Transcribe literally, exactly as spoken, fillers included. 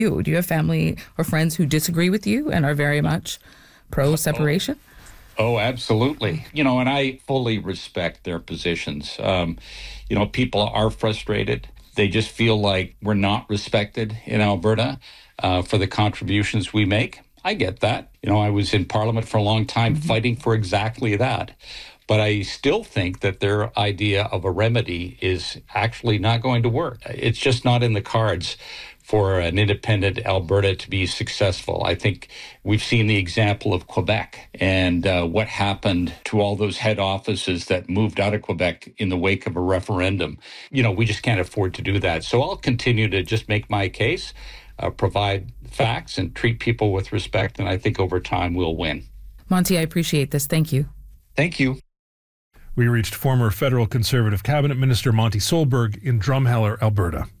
you? Do you have family or friends who disagree with you and are very much pro-separation? Oh, absolutely. You know, and I fully respect their positions. Um, you know, people are frustrated. They just feel like we're not respected in Alberta uh, for the contributions we make. I get that. You know, I was in Parliament for a long time mm-hmm. fighting for exactly that. But I still think that their idea of a remedy is actually not going to work. It's just not in the cards for an independent Alberta to be successful. I think we've seen the example of Quebec and uh, what happened to all those head offices that moved out of Quebec in the wake of a referendum. You know, we just can't afford to do that. So I'll continue to just make my case, uh, provide facts, and treat people with respect, and I think over time we'll win. Monty, I appreciate this. Thank you. Thank you. We reached former federal Conservative Cabinet Minister Monty Solberg in Drumheller, Alberta.